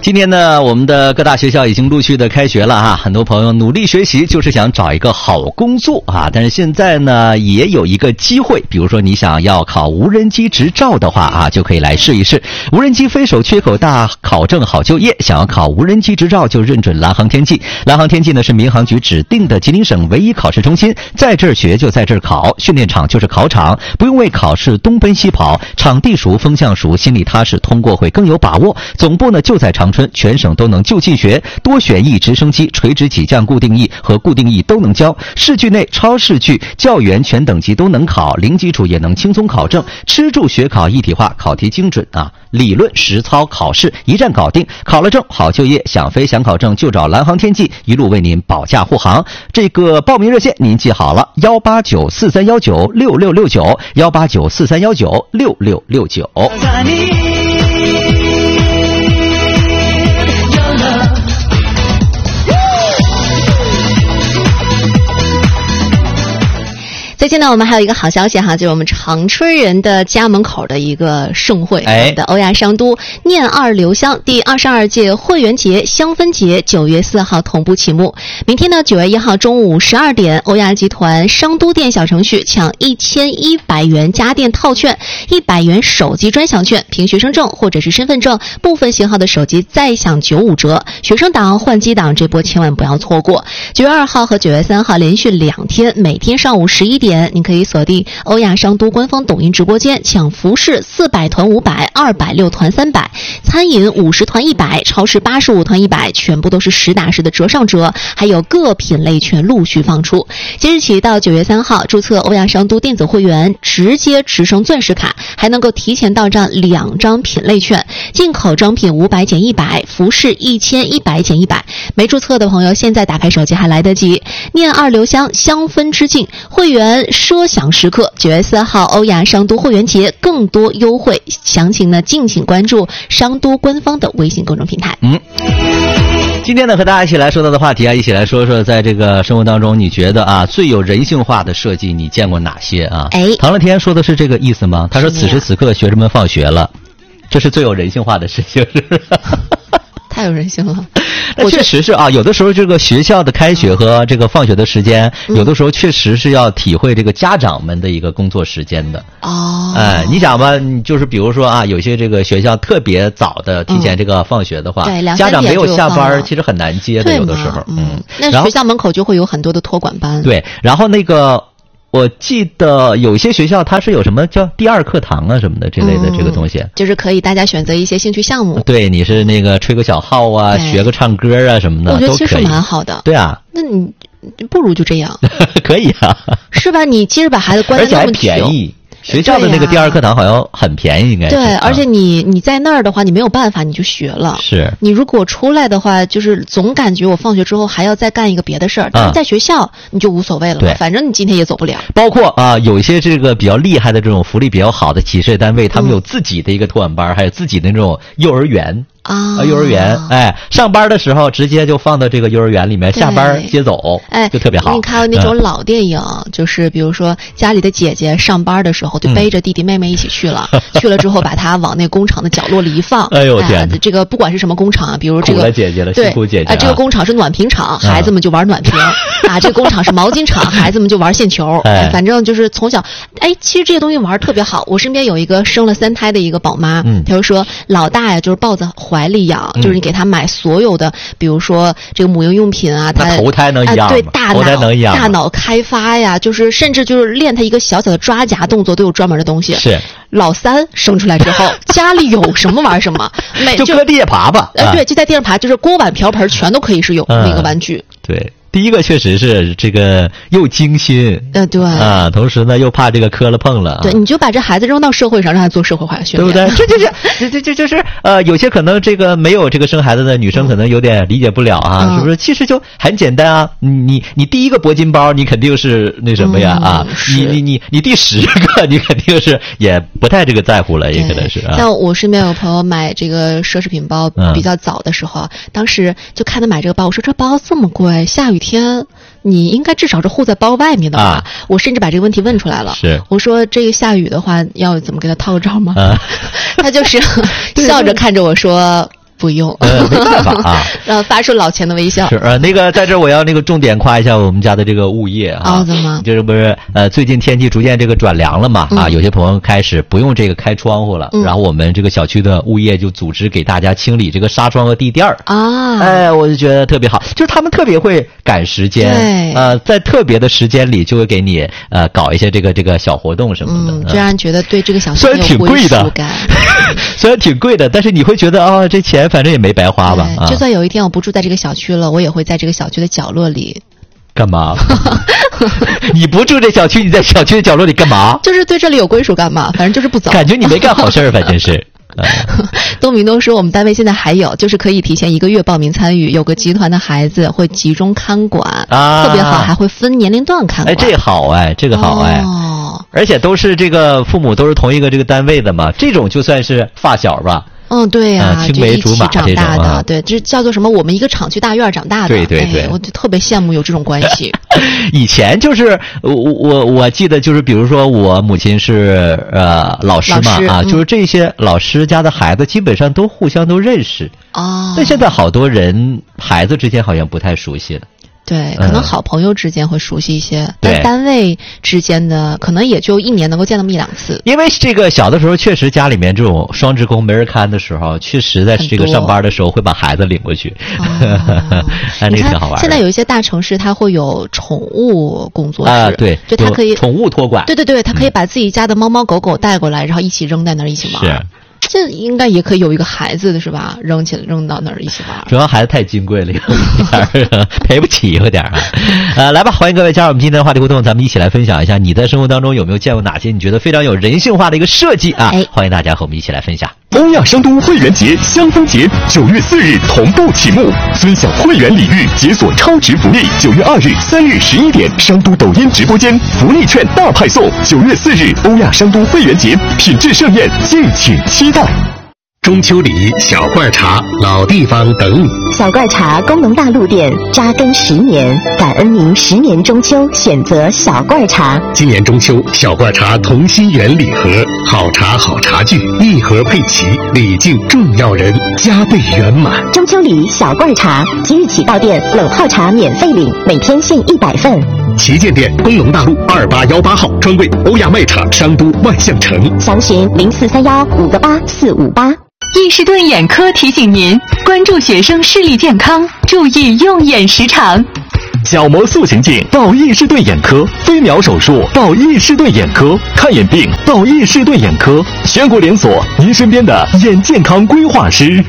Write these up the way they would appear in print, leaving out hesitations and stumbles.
今天呢，我们的各大学校已经陆续的开学了啊，很多朋友努力学习，就是想找一个好工作啊。但是现在呢，也有一个机会，比如说你想要考无人机执照的话啊，就可以来试一试。无人机飞手缺口大，考证好就业。想要考无人机执照，就认准蓝航天技。蓝航天技呢是民航局指定的吉林省唯一考试中心，在这儿学就在这儿考，训练场就是考场，不用为考试东奔西跑，场地熟，风向熟，心里踏实，通过会更有把握。总部呢就在长春，全省都能就近学，多选翼直升机、垂直起降固定翼和固定翼都能教，市区内超市区教员全等级都能考，零基础也能轻松考证，吃住学考一体化，考题精准啊，理论实操考试一站搞定，考了证好就业，想飞想考证就找蓝航天技，一路为您保驾护航。这个报名热线您记好了，18943196669 18943196669。 最近呢，我们还有一个好消息哈，就是我们长春人的家门口的一个盛会，我们的欧亚商都念二留香第22届会员节香氛节9月4号同步启幕。明天呢9月1号中午12点，欧亚集团商都店小程序抢1100元家电套券，100元手机专享券，凭学生证或者是身份证部分型号的手机再享95折。学生党、换机党这波千万不要错过。9月2号和9月3号连续2天，每天上午11点。你可以锁定欧亚商都官方抖音直播间，抢服饰400团500，260团300，餐饮50团100，超市85团100，全部都是实打实的折上折，还有各品类券陆续放出。即日起到9月3号，注册欧亚商都电子会员，直接直升钻石卡，还能够提前到账2张品类券，进口装品500减100，服饰1100减100。没注册的朋友，现在打开手机还来得及。念二留香，香氛之境，会员奢享时刻，9月4号欧亚商都会员节更多优惠，详情呢敬请关注商都官方的微信公众平台。 今天呢和大家一起来说到的话题啊，一起来说说在这个生活当中你觉得啊最有人性化的设计你见过哪些啊？唐乐天说的是这个意思吗？他说此时此刻学生们放学了，这是最有人性化的事情，是不是？ 太有人性了。 那确实是啊，有的时候这个学校的开学和这个放学的时间，有的时候确实是要体会这个家长们的一个工作时间的。你想吧，你就是比如说啊，有些这个学校特别早的提前这个放学的话，家长没有下班，其实很难接的，有的时候。 那学校门口就会有很多的托管班。 对，然后那个。我记得有些学校它是有什么叫第二课堂啊什么的这类的这个东西， 就是可以大家选择一些兴趣项目。 对，你是那个吹个小号啊，学个唱歌啊什么的， 我觉得其实蛮好的。 对啊， 那你不如就这样。 可以啊， 是吧？你其实把孩子关在那么久， 而且还便宜。学校的那个第二课堂好像很便宜，应该是。 对，而且你在那儿的话，你没有办法，你就学了。 是。 你如果出来的话，就是总感觉我放学之后还要再干一个别的事儿，但是在学校你就无所谓了嘛，反正你今天也走不了。 包括啊，有一些这个比较厉害的这种福利比较好的企事业单位，他们有自己的一个托管班，还有自己的那种幼儿园。幼儿园，上班的时候直接就放到这个幼儿园里面，下班接走，就特别好。 你看那种老电影，就是比如说家里的姐姐上班的时候就背着弟弟妹妹一起去了，去了之后把他往那工厂的角落里一放。 哎呦天！ 这个不管是什么工厂啊，比如这个姐姐了，辛苦姐姐。 这个工厂是暖瓶厂，孩子们就玩暖瓶啊；这个工厂是毛巾厂，孩子们就玩线球。反正就是从小，其实这些东西玩特别好。我身边有一个生了3胎的一个宝妈，她就说老大呀，就是抱着怀里养，就是你给他买所有的，比如说这个母婴用品啊，他头胎能养， 对大脑开发呀，就是甚至就是练他一个小小的抓夹动作都有专门的东西。 是老3生出来之后，家里有什么玩什么， 就搁地下爬吧。 对，就在地上爬，就是锅碗瓢盆全都可以是有那个玩具。 对。第一个确实是这个又精心， 对啊，同时呢又怕这个磕了碰了。 对，你就把这孩子扔到社会上，让他做社会化训练， 对不对？这就是有些可能这个没有这个生孩子的女生可能有点理解不了啊，是不是？其实就很简单啊，你第一个铂金包你肯定是那什么呀啊，你第10个你肯定是也不太这个在乎了，也可能是啊。 像我身边有朋友买这个奢侈品包比较早的时候，当时就看他买这个包，我说这包这么贵，下雨天你应该至少是护在包外面的吧？我甚至把这个问题问出来了。 是， 我说这个下雨的话要怎么给他套个罩吗？他就是笑着看着我说不用， 没办法啊。 然后发出老钱的微笑。 是那个在这我要那个重点夸一下我们家的这个物业啊。 哦，怎么？ 就是不是最近天气逐渐这个转凉了嘛啊，有些朋友开始不用这个开窗户了，然后我们这个小区的物业就组织给大家清理这个纱窗和地垫啊。哎，我就觉得特别好，就是他们特别会赶时间，在特别的时间里就会给你搞一些这个小活动什么的， 这让人觉得对这个小区虽然挺贵的，虽然挺贵的，但是你会觉得这钱反正也没白花吧。 就算有一天我不住在这个小区了，我也会在这个小区的角落里。 干嘛？你不住这小区，你在小区的角落里干嘛？ 就是对这里有归属感嘛，反正就是不走。 感觉你没干好事儿，反正是。 东明东说，我们单位现在还有，就是可以提前1个月报名参与，有个集团的孩子会集中看管，特别好，还会分年龄段看管。 这好这个好而且都是这个父母都是同一个这个单位的嘛，这种就算是发小吧。 对呀， 青梅竹马长大的，对，这叫做什么？我们一个厂区大院长大的， 对， 我就特别羡慕有这种关系。 以前就是我记得就是，比如说我母亲是老师嘛就是这些老师家的孩子基本上都互相都认识但现在好多人孩子之间好像不太熟悉了。 对，可能好朋友之间会熟悉一些，但单位之间的可能也就1年能够见那么1-2次。 因为这个小的时候确实家里面这种双职工没人看的时候，确实在这个上班的时候会把孩子领过去，那个挺好玩的。 现在有一些大城市它会有宠物工作室对， 就它可以宠物托管， 对，它可以把自己家的猫猫狗狗带过来，然后一起扔在那儿一起玩。 是。 这应该也可以有一个孩子的是吧？扔到那儿一起玩。 主要孩子太金贵了，有点赔不起，有点来吧，欢迎各位加入我们今天的话题互动，咱们一起来分享一下你在生活当中有没有见过哪些你觉得非常有人性化的一个设计啊？欢迎大家和我们一起来分享。 欧亚商都会员节、香氛节9月4日同步启幕，尊享会员礼遇，解锁超值福利。9月2日、3日11点，商都抖音直播间福利券大派送。9月4日，欧亚商都会员节，品质盛宴，敬请期待。 中秋礼、小罐茶、老地方等你。 小罐茶工农大陆店扎根10年，感恩您10年中秋选择小罐茶。 今年中秋，小罐茶同心圆礼盒，好茶好茶具，一盒配齐，礼敬重要人，加倍圆满。 中秋礼小罐茶，即日起到店冷泡茶免费领，每天限100份。 旗舰店工农大路2818号，专柜欧亚卖场商都万象城。 详询0431-58458。 易士顿眼科提醒您关注学生视力健康，注意用眼时长。 角膜塑形镜到易士顿眼科，飞秒手术到易士顿眼科，看眼病到易士顿眼科，全国连锁，您身边的眼健康规划师。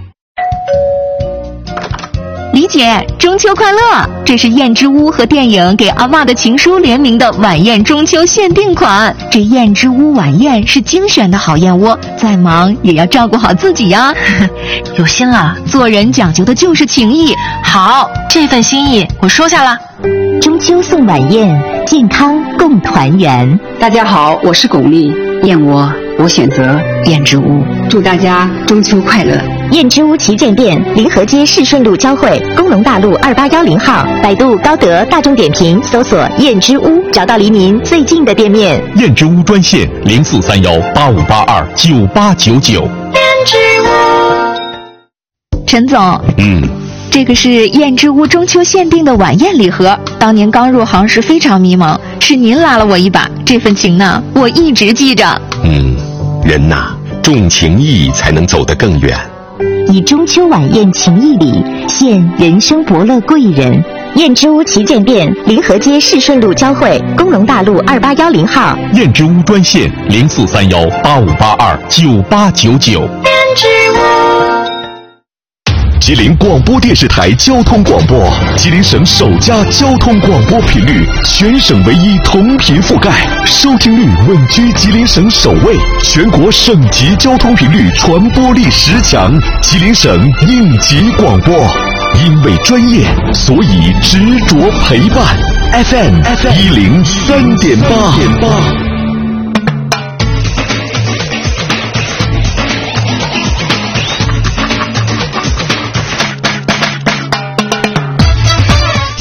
李姐，中秋快乐！这是燕之屋和电影给阿嬷的情书联名的晚宴中秋限定款。这燕之屋晚宴是精选的好燕窝，再忙也要照顾好自己呀。有心了，做人讲究的就是情谊。好，这份心意我收下了。 中秋送晚宴，健康共团圆。 大家好，我是巩俐，燕窝我选择燕之屋，祝大家中秋快乐。 燕之屋旗舰店，临河街市顺路交汇，工农大路2810号，百度、高德、大众点评搜索燕之屋，找到离您最近的店面。 燕之屋专线043185829899。燕之屋。陈总，这个是燕之屋中秋限定的晚宴礼盒，当年刚入行时非常迷茫，是您拉了我一把，这份情呢，我一直记着。 人呐，重情义才能走得更远。 以中秋晚宴情谊礼，献人生伯乐贵人。燕之屋旗舰店，临河街市顺路交汇，工农大路2810号。 燕之屋专线043185829899。燕之屋。吉林广播电视台交通广播，吉林省首家交通广播频率，全省唯一同频覆盖，收听率稳居吉林省首位，全国省级交通频率传播力10强，吉林省应急广播。因为专业，所以执着陪伴。FM 103.8。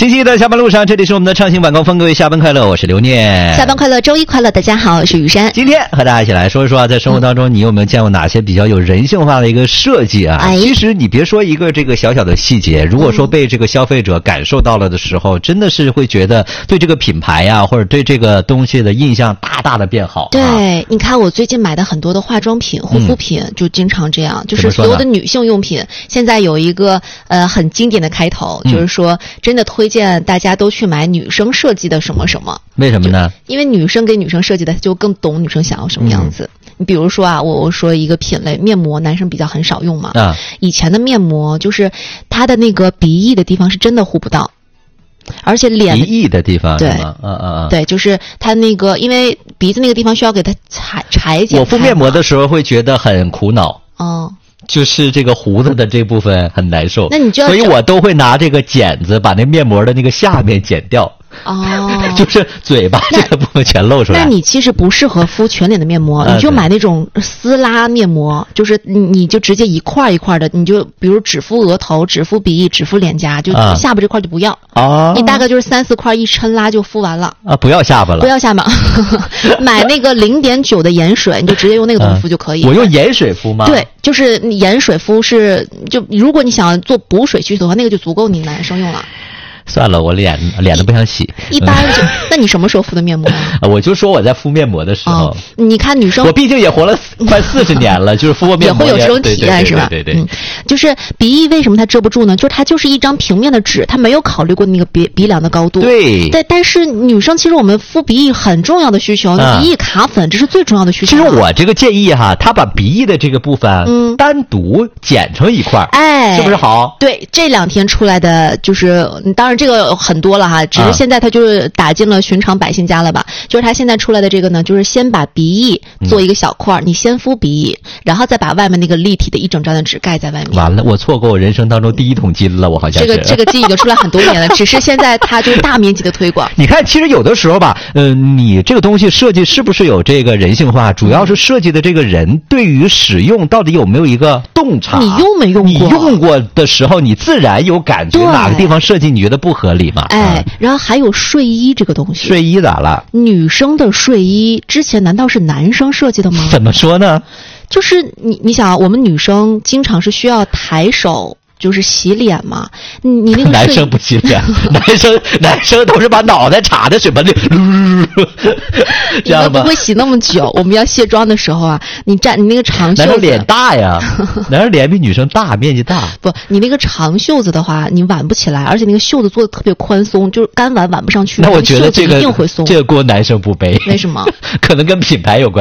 星期一的下班路上，这里是我们的畅行晚高峰，各位下班快乐，我是刘念。 下班快乐，周一快乐，大家好，我是雨珊。 今天和大家一起来说一说啊，在生活当中你有没有见过哪些比较有人性化的一个设计啊？其实你别说一个这个小小的细节，如果说被这个消费者感受到了的时候，真的是会觉得对这个品牌呀，或者对这个东西的印象大大的变好。 对，你看我最近买的很多的化妆品、护肤品，就经常这样，就是所有的女性用品，现在有一个很经典的开头，就是说真的推荐大家都去买女生设计的什么什么。 为什么呢？ 因为女生给女生设计的，就更懂女生想要什么样子。你比如说啊，我说一个品类，面膜，男生比较很少用嘛。以前的面膜就是它的那个鼻翼的地方是真的护不到。而且脸鼻翼的地方对，对，就是它那个，因为鼻子那个地方需要给它裁剪。 我敷面膜的时候会觉得很苦恼。就是这个胡子的这部分很难受， 那你就要， 所以我都会拿这个剪子把那面膜的那个下面剪掉。就是嘴巴这个部分全露出来。 那你其实不适合敷全脸的面膜，你就买那种撕拉面膜，就是你就直接一块一块的，你就比如只敷额头、只敷鼻翼、只敷脸颊，就下巴这块就不要。你大概就是3-4块一抻拉就敷完了。 不要下巴了。 不要下巴，买那个0.9的盐水，你就直接用那个东西敷就可以。 我用盐水敷吗？ 对，就是盐水敷是就如果你想做补水需求的话，那个就足够你男生用了。 算了，我脸都不想洗。 一般就，那你什么时候敷的面膜啊？ 我就说我在敷面膜的时候。 你看女生， 我毕竟也活了快40年了，就是敷过面膜也会有这种体验是吧？ 对。 就是鼻翼为什么它遮不住呢？就是它就是一张平面的纸，它没有考虑过那个鼻梁的高度。 对。 但是女生其实我们敷鼻翼很重要的需求，鼻翼卡粉这是最重要的需求。 其实我这个建议哈，他把鼻翼的这个部分单独剪成一块，是不是好？ 对，这2天出来的就是当然。这个很多了哈，只是现在它就是打进了寻常百姓家了吧？就是它现在出来的这个呢，就是先把鼻翼做一个小块，你先敷鼻翼，然后再把外面那个立体的一整张的纸盖在外面。 完了，我错过我人生当中第1桶金了，我好像是。 这个金已经出来很多年了，只是现在它就是大面积的推广。 你看，其实有的时候吧，你这个东西设计是不是有这个人性化？主要是设计的这个人对于使用到底有没有一个洞察？ 你用没用过？ 你用过的时候，你自然有感觉，哪个地方设计你觉得不合理嘛？ 然后还有睡衣这个东西。 睡衣咋了？ 女生的睡衣之前难道是男生设计的吗？ 怎么说呢？ 就是你想，我们女生经常是需要抬手。就是洗脸嘛，你那个男生不洗脸，男生都是把脑袋插在水盆里，这样吧？ 你们不会洗那么久。我们要卸妆的时候啊，你那个长袖子， 男生脸大呀，男生脸比女生大，面积大。 不，你那个长袖子的话，你挽不起来，而且那个袖子做的特别宽松，就是干挽不上去。 那我觉得这个一定会松。 这个锅男生不背， 为什么？ 可能跟品牌有关。